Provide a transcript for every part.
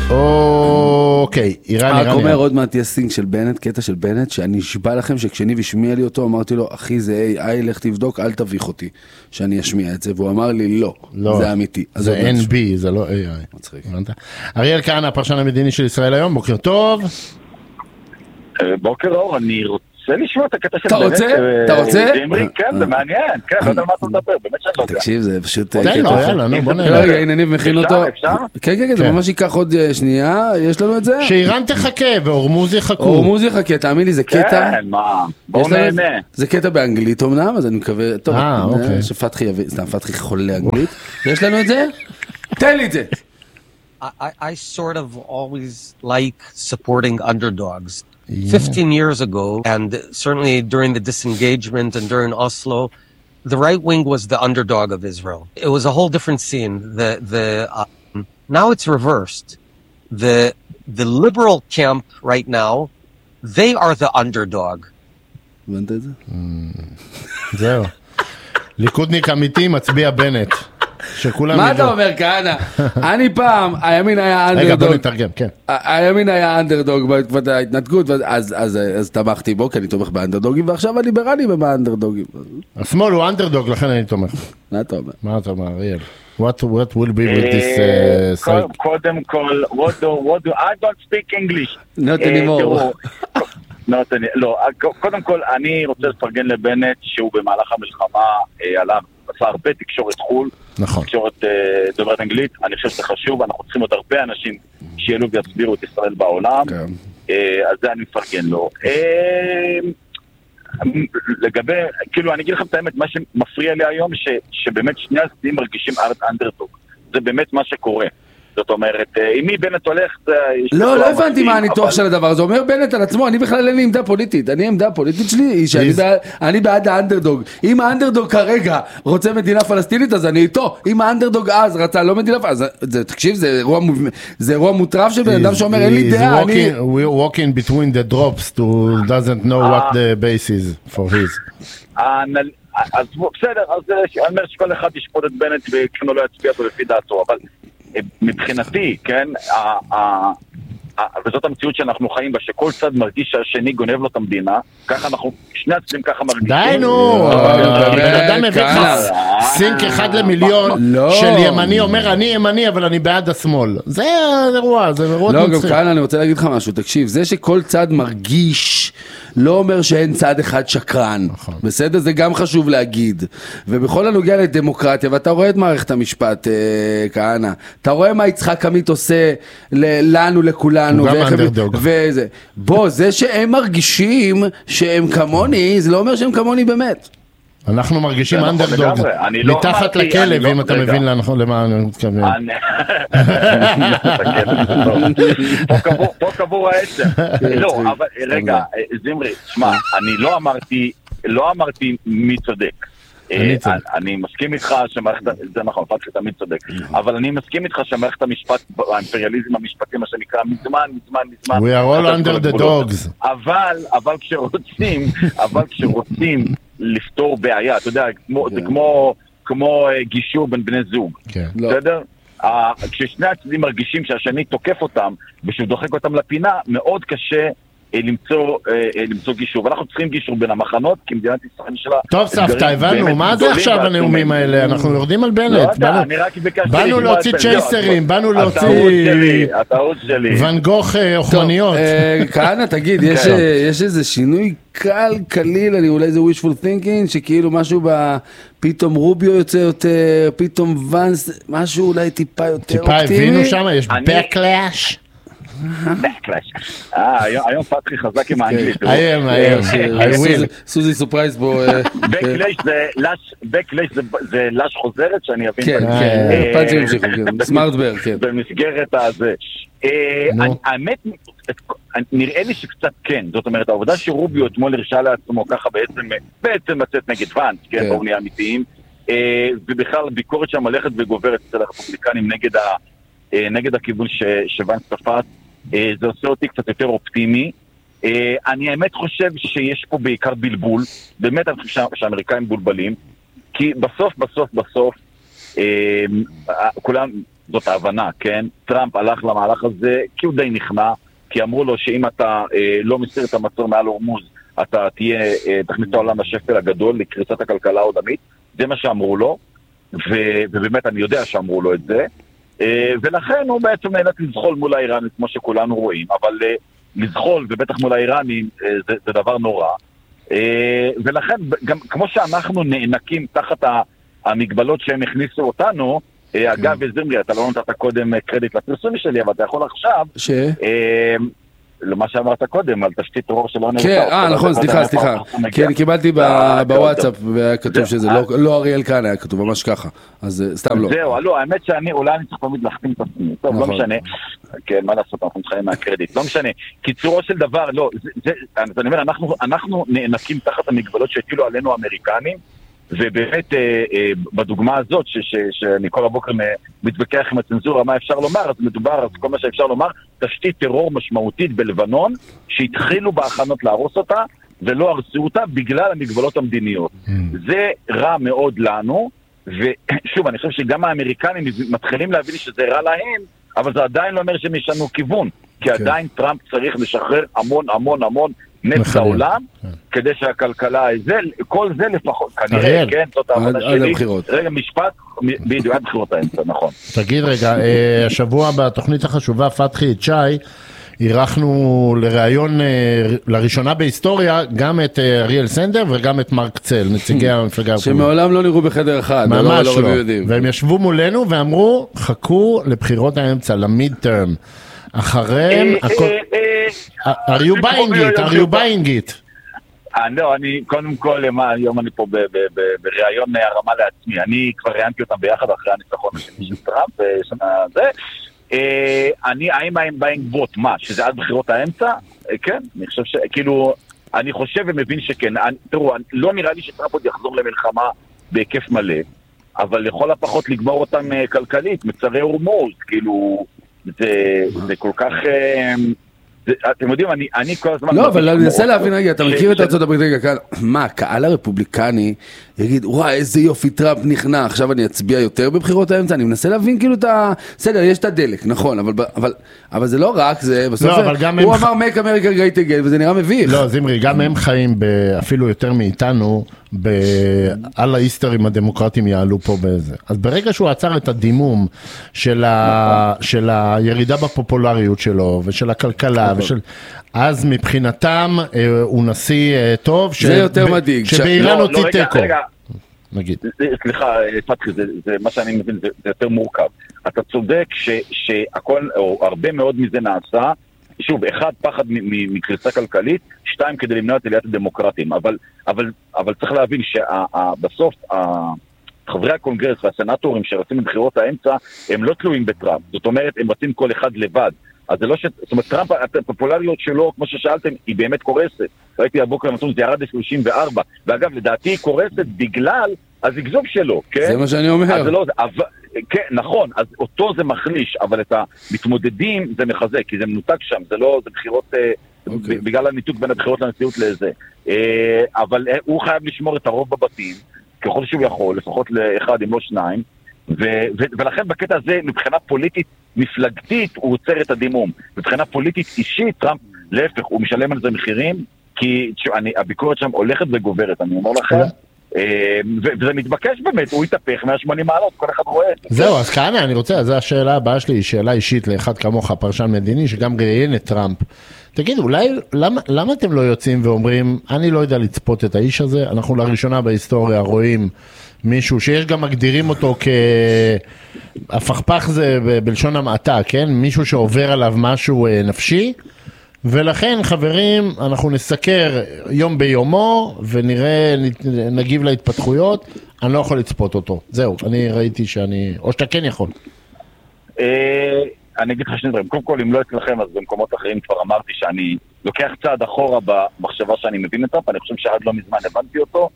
אוקיי, איראן. רק אומר עוד מעט יש סינג של בנט, קטע של בנט, שאני אשבע לכם שכשניב השמיע לי אותו, אמרתי לו, אחי זה AI, לך תבדוק, אל תביך אותי, שאני אשמיע את זה, והוא אמר לי, לא, זה אמיתי. זה NB, זה לא AI. מצחיק. אריאל כהנא, הפרשן המדיני של ישראל היום, בוקר טוב. בוקר אור, אני רוצה לשמוע את הקטע של בנט. אתה רוצה? כן, זה מעניין, כן, לא יודע מה אתה מדבר, באמת שאני לא יודע. תקשיב, זה פשוט... בוא נראה. רגע, הנה ניב מכין אותו. כן, זה ממש ייקח עוד שנייה, יש לנו את זה? שאיראן תחכה ואורמוז יחכו. אורמוז יחכה, תאמין לי, זה קטע. כן, מה? בוא נהנה. זה קטע באנגלית אמנם, אז אני מקווה... טוב, אוקיי. שפתחי יביא, סתם פתחי חולה אנגלית. יש לנו את זה? תן לי את זה! I sort of always like supporting underdogs. 15 years ago, and certainly during the disengagement and during Oslo, the right wing was the underdog of Israel. It was a whole different scene. Now it's reversed. The liberal camp right now, they are the underdog. הבנת את זה? זהו. ליכודניק אמיתי מצביע בנט. מה אתה אומר, כהנא? אני פעם, הימין היה אנדרדוג. רגע, בוא נתרגם, כן. הימין היה אנדרדוג בתקופת ההתנתקות, אז תמכתי בו, כי אני תומך באנדרדוגים, ועכשיו אני ליברלי באנדרדוגים. השמאל הוא אנדרדוג, לכן אני תומך. מה אתה אומר? מה אתה אומר, אריאל? What will be with this site? קודם כל, what do I don't speak English. Not anymore. לא, קודם כל, אני רוצה לפרגן לבנט שהוא במהלך המלחמה עשה הרבה תקשורת חול, נכון. תקשורת דוברת אנגלית, אני חושב שזה חשוב, אנחנו צריכים עוד הרבה אנשים שיעלו ויסבירו את ישראל בעולם, אז זה אני מפרגן לו. לגבי, כאילו אני אגיד לכם את האמת, מה שמפריע לי היום, שבאמת שני הצדדים מרגישים אנדרדוג, זה באמת מה שקורה. זאת אומרת, אם מי בנט הולך... לא הבנתי מה הניתוח של הדבר, זה אומר בנט על עצמו, אני בכלל אין לי עמדה פוליטית, העמדה הפוליטית שלי היא שאני בעד האנדרדוג, אם האנדרדוג כרגע רוצה מדינה פלסטינית אז אני איתו, אם האנדרדוג אז רצה לא מדינה פלסטינית, תקשיב, זה אירוע מוטרף של בן אדם שאומר אין לי דעה, We're walking between the drops to doesn't know what the base is for his. אז בסדר, אז אני אומר שכל אחד ישפוט את בנט וכאילו לא יצביע אותו לפי דעתו, אבל מבחינתי, כן, וזאת המציאות שאנחנו חיים בה, שכל צד מרגיש שהשני גונב לו את המדינה, ככה אנחנו, שני הצדדים ככה מרגישים. די נו, בן אדם מביא לך סינק 1 למיליון של ימני אומר אני ימני אבל אני בעד השמאל. זה אירוע, זה אירוע מצחיק. לא, גם כאן אני רוצה להגיד לך משהו, תקשיב, זה שכל צד מרגיש לא אומר שאין צד אחד שקרן, בסדר? זה גם חשוב להגיד. ובכל הנוגע לדמוקרטיה, ואתה רואה את מערכת המשפט, כהנא, אתה רואה מה יצחק עמית עושה לנו, לכולנו, וזה. בוא, זה שהם מרגישים שהם כמוני, זה לא אומר שהם כמוני באמת. אנחנו מרגישים אנדרדוג מתחת לכלב, אם אתה מבין למה אני מתכוון. פה קבור העצם. לא, אבל רגע, זמרי, שמע, אני לא אמרתי מי צודק. אני מסכים איתך שמערכת, זה נכון, פתחי תמיד צודק, אבל אני מסכים איתך שמערכת המשפט, האימפריאליזם המשפטי, מה שנקרא, מזמן. We are all under the dogs. אבל כשרוצים לפתור בעיה, אתה יודע, זה כמו גישור בין בני זוג, בסדר? כששני הצדדים מרגישים שהשני תוקף אותם ושהוא דוחק אותם לפינה, מאוד קשה למצוא גישור, ואנחנו צריכים גישור בין המחנות, כי מדינת ישראל שלה... טוב סבתא, הבנו, מה זה עכשיו הנאומים האלה? אנחנו יורדים על בנט, באנו להוציא צ'ייסרים, באנו להוציא ון גוך אוכמניות. כהנא, תגיד, יש איזה שינוי קליל, אולי זה wishful thinking, שכאילו משהו פתאום רוביו יוצא יותר, פתאום ונס, משהו אולי טיפה יותר אופטימי. טיפה הבינו שם, יש backlash. היום פתחי חזק עם האנגלית. סוזי סופרייז בו. בקלאש זה לש חוזרת שאני אבין. כן, פאנצ'ים המשיכו, סמארטבר. במסגרת הזה. האמת, נראה לי שקצת כן. זאת אומרת, העובדה שרוביו אתמול הרשה לעצמו ככה בעצם לצאת נגד ואנס, כן, בואו נהיה אמיתיים. ובכלל ביקורת שם הולכת וגוברת אצל הרפובליקנים נגד הכיוון שוואנס תפס, זה עושה אותי קצת יותר אופטימי. אני האמת חושב שיש פה בעיקר בלבול, באמת אני חושב שהאמריקאים בולבלים, כי בסוף כולם, זאת ההבנה, כן? טראמפ הלך למהלך הזה כי הוא די נכנע, כי אמרו לו שאם אתה לא מסיר את המצור מעל הורמוז, אתה תכניס את העולם לשפל הגדול, לקריסת הכלכלה העולמית, זה מה שאמרו לו, ובאמת אני יודע שאמרו לו את זה, ולכן הוא בעצם נאלץ לזחול מול האיראנים, כמו שכולנו רואים, אבל לזחול, ובטח מול האיראנים, זה דבר נורא, ולכן גם כמו שאנחנו נאנקים תחת המגבלות שהם הכניסו אותנו, אגב, זמרי, אתה לא נתת קודם קרדיט לפרסומי שלי, אבל אתה יכול עכשיו, למה שאמרת קודם, על תשתית טרור שלא נראה. כן, נכון, סליחה. כן, קיבלתי בוואטסאפ, והיה כתוב שזה לא אריאל כאן, היה כתוב ממש ככה, אז סתם לא. זהו, לא, האמת אולי אני צריך תמיד להחתים את עצמי, טוב, לא משנה, כן, מה לעשות, אנחנו מתחיים מהקרדיט, לא משנה, קיצורו של דבר, לא, אני אומר, אנחנו נאנקים תחת המגבלות שהטילו עלינו האמריקנים, ובאמת בדוגמה הזאת שאני כל הבוקר מתווכח עם הצנזורה מה אפשר לומר, אז מדובר על כל מה שאפשר לומר, תשתית טרור משמעותית בלבנון שהתחילו בהכנות להרוס אותה ולא הרסו אותה בגלל המגבלות המדיניות. זה רע מאוד לנו, ושוב אני חושב שגם האמריקנים מתחילים להבין שזה רע להם, אבל זה עדיין לא אומר שהם ישנו כיוון, כי עדיין טראמפ צריך לשחרר המון נפט העולם, כדי שהכלכלה, כל זה לפחות, כנראה, כן, זאת העבודה שלי. רגע, משפט, בדיוק, עד בחירות האמצע, נכון. תגיד רגע, השבוע בתוכנית החשובה, פתחי את שי, אירחנו לראיון, לראשונה בהיסטוריה, גם את אריאל סנדר וגם את מרק צל, נציגי המפלגה. שמעולם לא נראו בחדר אחד. ממש לא. והם ישבו מולנו ואמרו, חכו לבחירות האמצע, למיד טרם. אחריהם, are you buying it? לא, אני קודם כל, היום אני פה בראיון הרמה לעצמי, אני כבר ראיינתי אותם ביחד אחרי הניצחון השני של טראמפ, האם I'm buying bot, מה, שזה עד בחירות האמצע? כן, אני חושב כאילו, אני חושב ומבין שכן, תראו, לא נראה לי שטראמפ עוד יחזור למלחמה בהיקף מלא, אבל לכל הפחות לגמור אותם כלכלית, מצרי הורמוז, כאילו, זה כל כך, אתם יודעים, אני כל הזמן... לא, אבל אני מנסה להבין רגע, אתה מכיר את ארצות הברית רגע כאן, מה, הקהל הרפובליקני יגיד, וואי, איזה יופי טראמפ נכנע, עכשיו אני אצביע יותר בבחירות האמצע, אני מנסה להבין כאילו את ה... בסדר, יש את הדלק, נכון, אבל זה לא רק זה, בסוף הוא אמר make America great again, וזה נראה מביך. לא, זמרי, גם הם חיים אפילו יותר מאיתנו, על ההיסטרים הדמוקרטיים יעלו פה בזה. אז ברגע שהוא עצר את הדימום של הירידה בפופולריות שלו, ושל הכלכלה, אז מבחינתם הוא נשיא טוב, זה יותר מדאיג. שבאיראן הוציא תיקו. נגיד. סליחה, פתחי, זה מה שאני מבין, זה יותר מורכב. אתה צודק שהכל, או הרבה מאוד מזה נעשה, שוב, אחד, פחד מקריסה כלכלית, שתיים, כדי למנוע את עליית הדמוקרטים. אבל צריך להבין שבסוף חברי הקונגרס והסנטורים שרצים בבחירות האמצע, הם לא תלויים בטראמפ. זאת אומרת, הם רצים כל אחד לבד. אז זה לא זאת אומרת, טראמפ, הפופולריות שלו, כמו ששאלתם, היא באמת קורסת. ראיתי הבוקר נתון, זה ירד ל-34. ואגב, לדעתי היא קורסת בגלל הזגזוג שלו, כן? זה מה שאני אומר. אז זה לא, כן, נכון, אז אותו זה מחליש, אבל את המתמודדים זה מחזק, כי זה מנותק שם, זה לא, זה בחירות, בגלל הניתוק בין הבחירות לנשיאות לזה. אבל הוא חייב לשמור את הרוב בבתים, ככל שהוא יכול, לפחות לאחד אם לא שניים, ולכן בקטע הזה, מבחינה פוליטית מפלגתית, הוא עוצר את הדימום. מבחינה פוליטית אישית, טראמפ, להפך, הוא משלם על זה מחירים, כי הביקורת שם הולכת וגוברת, אני אומר לכם, וזה מתבקש באמת, הוא יתהפך 180 מעלות, כל אחד רואה את זה. זהו, אז כאן אני רוצה, זו השאלה הבאה שלי, היא שאלה אישית לאחד כמוך, פרשן מדיני, שגם ראיין את טראמפ. תגיד, אולי, למה אתם לא יוצאים ואומרים, אני לא יודע לצפות את האיש הזה, אנחנו לראשונה בהיסטוריה רואים מישהו שיש גם מגדירים אותו הפכפך זה בלשון המעטה, כן? מישהו שעובר עליו משהו נפשי, ולכן חברים, אנחנו נסקר יום ביומו, ונראה, נגיב להתפתחויות, אני לא יכול לצפות אותו. זהו, אני ראיתי או שאתה כן יכול. אני אגיד לך שני דברים. קודם כל, אם לא אצלכם, אז במקומות אחרים כבר אמרתי שאני לוקח צעד אחורה במחשבה שאני מבין את זה, ואני חושב שעד לא מזמן הבנתי אותו,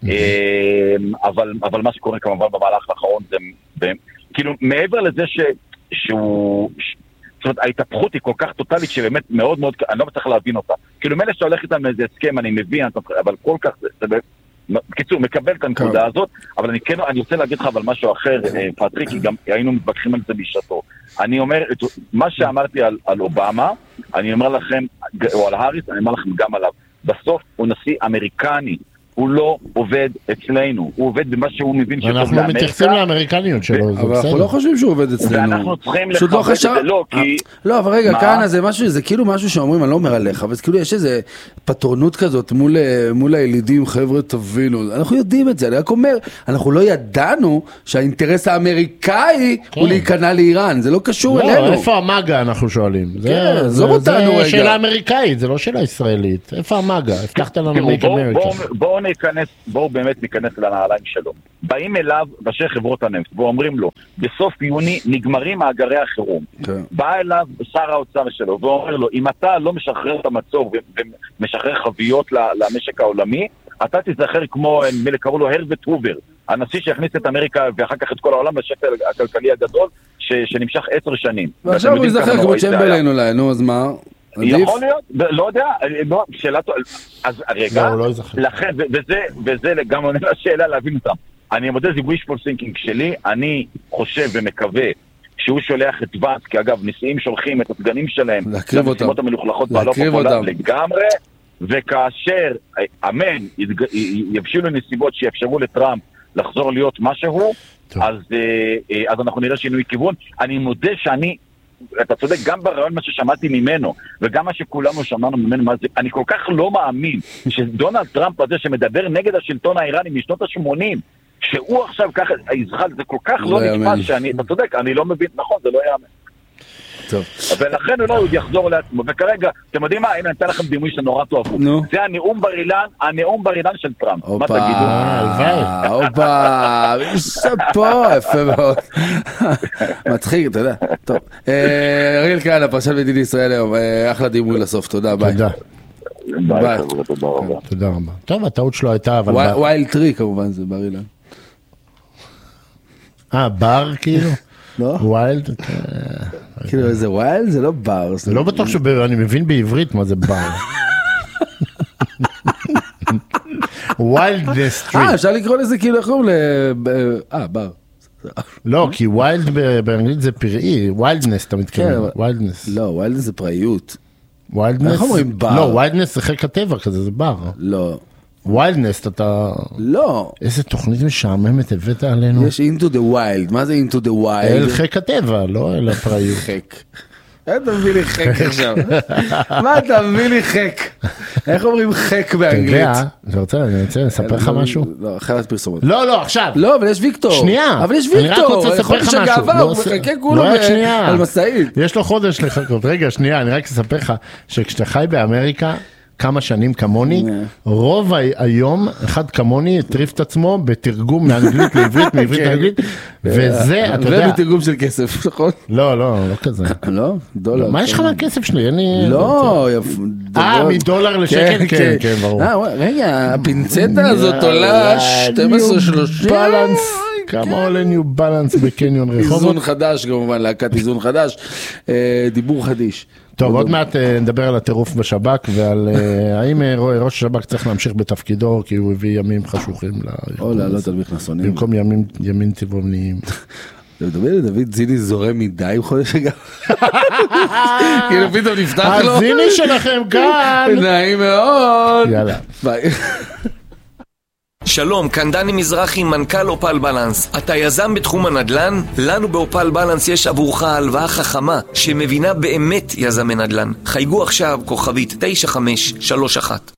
אבל מה שקורה כמובן במהלך האחרון זה, כאילו, מעבר לזה שהוא... זאת אומרת, ההתהפכות היא כל כך טוטלית שבאמת מאוד מאוד, אני לא מצליח להבין אותה. כאילו, מלא שהולך איתם לאיזה הסכם, אני מבין, אבל כל כך, בקיצור, מקבל את הנקודה הזאת, אבל אני רוצה להגיד לך אבל משהו אחר, פטריק, כי גם היינו מתווכחים על זה בשעתו. אני אומר, מה שאמרתי על אובמה, אני אומר לכם, או על האריס, אני אומר לכם גם עליו. בסוף הוא נשיא אמריקני, הוא לא עובד אצלנו, הוא עובד במה שהוא מבין שטוב לאמריקה. אנחנו מתייחסים לאמריקניות שלו, אבל אנחנו לא חושבים שהוא עובד אצלנו. ואנחנו צריכים לכבד את זה, לא, כי... לא, אבל רגע, כאן זה כאילו משהו שאומרים, אני לא אומר עליך, אבל כאילו יש איזה פטרונות כזאת מול הילידים, חבר'ה תבינו, אנחנו יודעים את זה, אני רק אומר, אנחנו לא ידענו שהאינטרס האמריקאי הוא להיכנע לאיראן, זה לא קשור אלינו. לא, איפה המאגה אנחנו שואלים? עזוב אותנו רגע. זה שאלה אמריקאית, זה לא שאלה ישראלית. איפה המאגה? הבטחת לנו make America. בואו באמת ניכנס לנעליים שלו. באים אליו ראשי חברות הנפט ואומרים לו, בסוף יוני נגמרים מאגרי החירום. בא אליו שר האוצר שלו ואומר לו, אם אתה לא משחרר את המצור ומשחרר חביות למשק העולמי, אתה תזכר כמו, קראו לו הרברט הובר, הנשיא שהכניס את אמריקה ואחר כך את כל העולם לשפל הכלכלי הגדול שנמשך 10 שנים. ועכשיו הוא יזכר כמו צ'מברליין אולי, נו אז מה? יכול להיות, לא יודע, שאלה טובה, אז רגע, לכן, וזה גם עונה לשאלה להבין אותם. אני מודה, זה wishful thinking שלי, אני חושב ומקווה שהוא שולח את ואנס, כי אגב, נשיאים שולחים את הסגנים שלהם, להקריב אותם, המלוכלכות בעלו פופולר לגמרי, וכאשר אמן יבשילו נסיבות שיאפשרו לטראמפ לחזור להיות משהו, אז אנחנו נראה שינוי כיוון. אני מודה שאני, אתה צודק, גם ברעיון מה ששמעתי ממנו, וגם מה שכולנו שמענו ממנו, מה זה, אני כל כך לא מאמין שדונלד טראמפ הזה שמדבר נגד השלטון האיראני משנות ה-80, שהוא עכשיו ככה, זה כל כך לא נתפס שאני, אתה צודק, אני לא מבין, נכון, זה לא יאמן. טוב. ולכן אולי הוא יחזור לעצמו, וכרגע, אתם יודעים מה, הנה נתן לכם דימוי שנורא תאהבו, זה הנאום בר אילן של טראמפ, מה תגידו? אופה, פה, יפה מאוד, מצחיק, אתה יודע, טוב, אריאל כהנא, פרשן מדינת ישראל היום, אחלה דימוי לסוף, תודה, ביי. ביי. תודה רבה. טוב, הטעות שלו הייתה, אבל... ווילד טרי כמובן, זה בר אילן. בר כאילו? לא? ווילד? כאילו זה ווילד? זה לא בר. לא בטוח שאני מבין בעברית מה זה בר. ווילדנס טרי. אפשר לקרוא לזה כאילו איך קוראים בר. לא, כי ווילד באנגלית זה פראי, ווילדנס אתה מתכוון, ווילדנס. לא, ווילדנס זה פראיות. ווילדנס? איך אומרים בר? לא, ווילדנס זה חיק הטבע כזה, זה בר. לא. ווילדנס, אתה... לא. איזה תוכנית משעממת הבאת עלינו? יש into the wild, מה זה into the wild? אל חיק הטבע, לא אל הפראיות. חק. אתה מביא לי חק עכשיו? מה אתה מביא לי חק? איך אומרים חק באנגלית? אתה יודע, אני רוצה לספר לך משהו? לא, אחרת פרסומות. לא, עכשיו. לא, אבל יש ויקטור. שנייה. אבל יש ויקטור. אני רק רוצה לספר לך משהו. הוא מחכה כולו על מסעית. יש לו חודש לחכות. רגע, שנייה, אני רק אספר לך שכשאתה חי באמריקה, כמה שנים כמוני, רוב היום, אחד כמוני, הטריף את עצמו בתרגום מאנגלית לעברית, מעברית לאנגלית, וזה, אתה יודע... ובתרגום של כסף, נכון? לא, לא כזה. לא? דולר. מה יש לך מהכסף שלי? לא, מדולר לשקל? כן, כן, ברור. רגע, הפינצטה הזאת עולה 12.30. כמה עולה ניו בלנס בקניון רחובות? איזון חדש, כמובן, להקת איזון חדש, דיבור חדיש. טוב, עוד מעט נדבר על הטירוף בשב"כ ועל האם ראש השב"כ צריך להמשיך בתפקידו כי הוא הביא ימים חשוכים או לעלות על מכנסונים במקום ימים צבעוניים. דוד זיני זורם מדי חודש אגב. כאילו פתאום נפתח לו. הזיני שלכם כאן. נעים מאוד. יאללה. ביי. שלום, כאן דני מזרחי, מנכ"ל אופל בלנס. אתה יזם בתחום הנדל"ן? לנו באופל בלנס יש עבורך הלוואה חכמה שמבינה באמת יזמי נדל"ן. חייגו עכשיו כוכבית 9531.